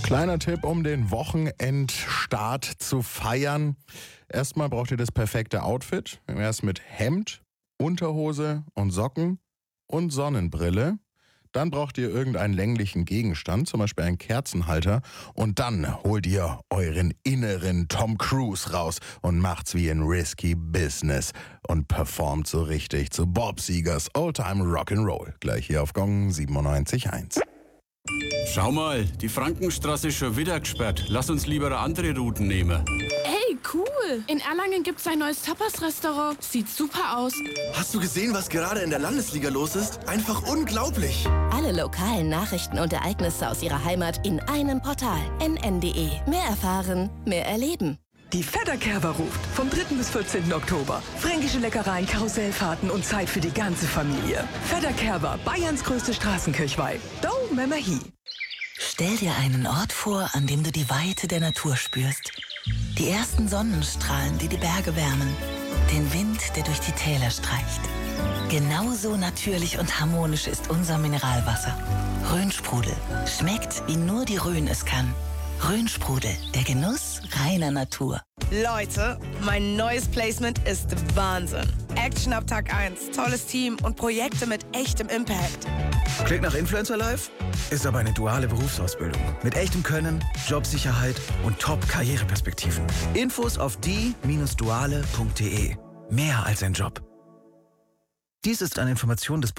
Kleiner Tipp, um den Wochenendstart zu feiern. Erstmal braucht ihr das perfekte Outfit. Erst mit Hemd, Unterhose und Socken und Sonnenbrille. Dann braucht ihr irgendeinen länglichen Gegenstand, zum Beispiel einen Kerzenhalter. Und dann holt ihr euren inneren Tom Cruise raus und macht's wie in Risky Business und performt so richtig zu Bob Segers Oldtime Rock'n'Roll. Gleich hier auf Gong 97.1. Schau mal, die Frankenstraße ist schon wieder gesperrt. Lass uns lieber eine andere Routen nehmen. Hey, cool! In Erlangen gibt's ein neues Tapas-Restaurant. Sieht super aus. Hast du gesehen, was gerade in der Landesliga los ist? Einfach unglaublich! Alle lokalen Nachrichten und Ereignisse aus ihrer Heimat in einem Portal. nn.de. Mehr erfahren, mehr erleben. Die Fedderkerber ruft vom 3. bis 14. Oktober. Fränkische Leckereien, Karussellfahrten und Zeit für die ganze Familie. Fedderkerber, Bayerns größte Straßenkirchweih. Do Memmer Hi. Stell dir einen Ort vor, an dem du die Weite der Natur spürst. Die ersten Sonnenstrahlen, die die Berge wärmen. Den Wind, der durch die Täler streicht. Genauso natürlich und harmonisch ist unser Mineralwasser. Rhönsprudel. Schmeckt, wie nur die Rhön es kann. Rhönsprudel, der Genuss reiner Natur. Leute, mein neues Placement ist Wahnsinn. Action ab Tag 1, tolles Team und Projekte mit echtem Impact. Klingt nach Influencer Life? Ist aber eine duale Berufsausbildung. Mit echtem Können, Jobsicherheit und Top-Karriereperspektiven. Infos auf die-duale.de. Mehr als ein Job. Dies ist eine Information des